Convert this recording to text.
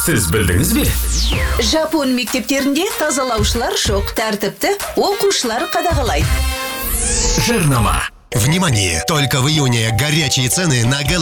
Сіз білдіңіз бе? Жапон мектептерінде тазалаушылар жоқ, тәртіпті оқушылар қадағалайды. Жарнама. Внимание! Только в июне горячие цены на